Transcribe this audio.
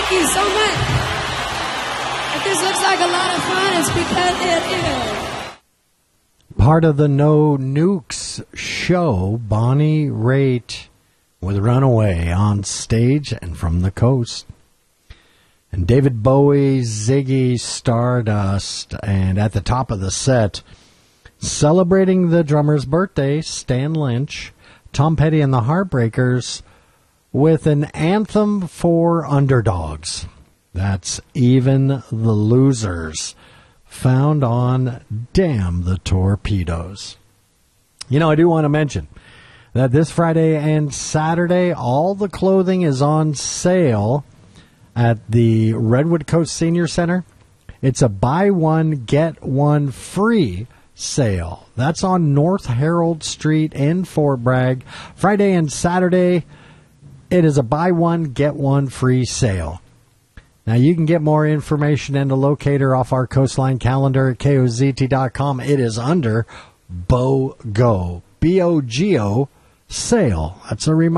Thank you so much. If this looks like a lot of fun, it's because it is. Part of the No Nukes show, Bonnie Raitt with Runaway on stage and from the coast. And David Bowie, Ziggy Stardust, and at the top of the set, celebrating the drummer's birthday, Stan Lynch, Tom Petty and the Heartbreakers, with an anthem for underdogs. That's Even the Losers, found on Damn the Torpedoes. You know, I do want to mention that this Friday and Saturday, all the clothing is on sale at the Redwood Coast Senior Center. It's a buy one, get one free sale. That's on North Herald Street in Fort Bragg. Friday and Saturday, it is a buy one, get one free sale. Now, you can get more information and a locator off our Coastline calendar at KOZT.com. It is under BOGO, B-O-G-O, sale. That's a reminder.